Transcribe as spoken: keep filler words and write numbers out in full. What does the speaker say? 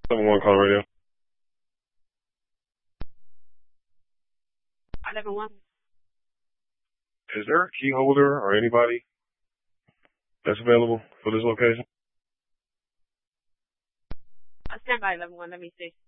seven one call radio. eleven one. Is there a key holder or anybody that's available for this location? I stand by eleven one. Let me see.